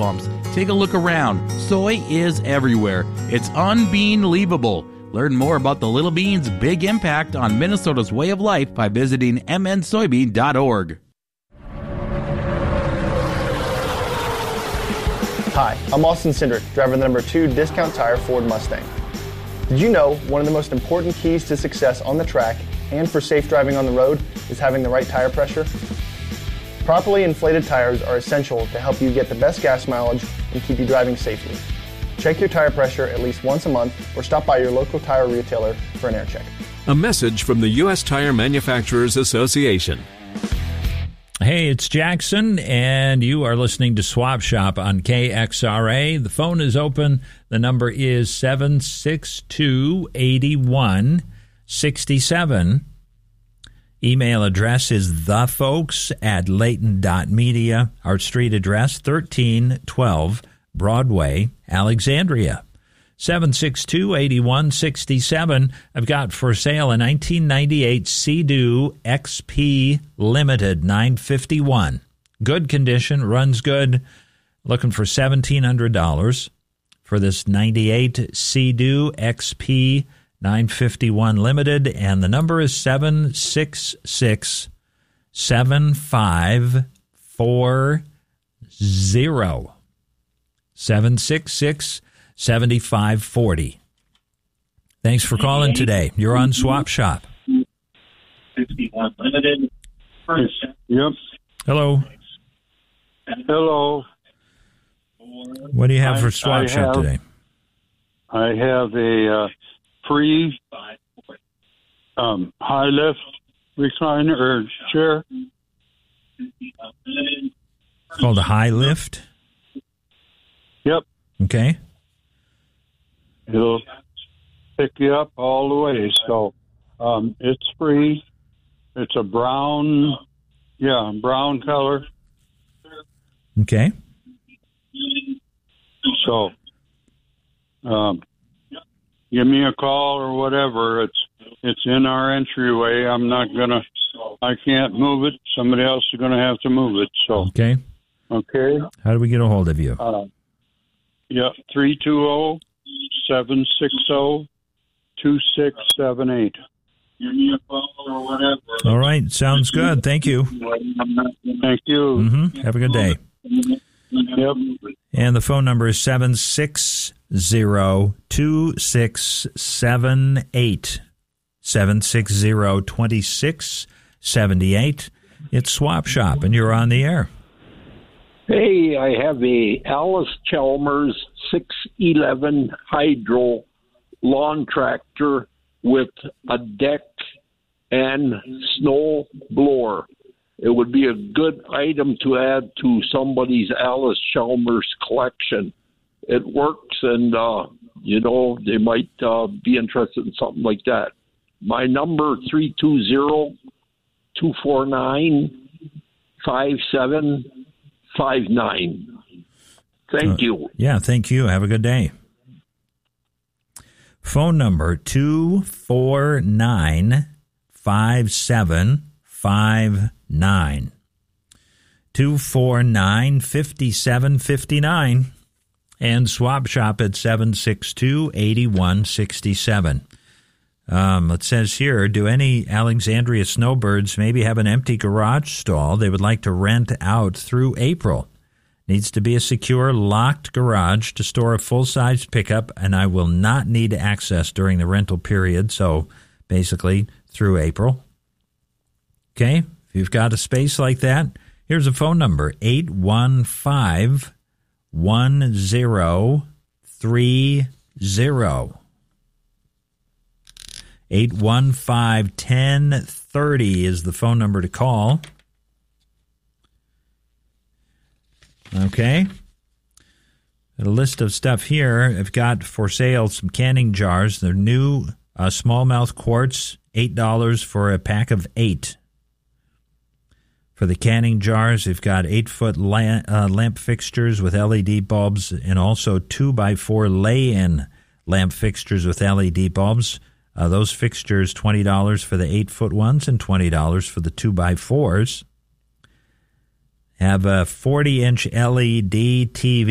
pumps. Take a look around. Soy is everywhere. It's unbeanlievable. Learn more about the Little Beans' big impact on Minnesota's way of life by visiting mnsoybean.org. Hi, I'm Austin Cindric, driver of the number 2 Discount Tire Ford Mustang. Did you know one of the most important keys to success on the track and for safe driving on the road is having the right tire pressure? Properly inflated tires are essential to help you get the best gas mileage and keep you driving safely. Check your tire pressure at least once a month or stop by your local tire retailer for an air check. A message from the U.S. Tire Manufacturers Association. Hey, it's Jackson, and you are listening to Swap Shop on KXRA. The phone is open. The number is 762-8167. Email address is thefolks@layton.media. Our street address, 1312 Broadway, Alexandria. 762-8167. I've got for sale a 1998 Sea-Doo XP Limited 951. Good condition, runs good. Looking for $1,700 for this 98 Sea-Doo XP 951 Limited, and the number is 766-7540. 766-7540. Thanks for calling today. You're on Swap Shop. 61 Limited. Yep. Hello. Hello. What do you have for Swap Shop today? I have a free high lift recliner or chair. Called a high lift? Yep. Okay. It'll pick you up all the way. So it's free. It's a brown color. Okay. So give me a call or whatever. It's in our entryway. I can't move it. Somebody else is going to have to move it. So Okay. How do we get a hold of you? 320-760-2678. Give me a call or whatever. All right. Sounds good. Thank you. Thank you. Have a good day. Yep. And the phone number is 760-2678. 760-2678. It's Swap Shop, and you're on the air. Hey, I have a Alice Chalmers 611 Hydro lawn tractor with a deck and snow blower. It would be a good item to add to somebody's Alice Chalmers collection. It works, and, they might be interested in something like that. My number, 320-249-5759. Thank you. Yeah, thank you. Have a good day. Phone number 249-5759. 249-5759. And Swap Shop at 762-8167. It says here, do any Alexandria snowbirds maybe have an empty garage stall they would like to rent out through April? Needs to be a secure, locked garage to store a full-size pickup, and I will not need access during the rental period, so basically through April. Okay, if you've got a space like that, here's a phone number, 815-1030. 815-1030 is the phone number to call. Okay. Got a list of stuff here. I've got for sale some canning jars. They're new smallmouth quartz, $8 for a pack of 8. For the canning jars, they've got 8-foot lamp fixtures with LED bulbs and also 2x4 lay-in lamp fixtures with LED bulbs. Those fixtures, $20 for the 8-foot ones and $20 for the 2x4s. Have a 40-inch LED TV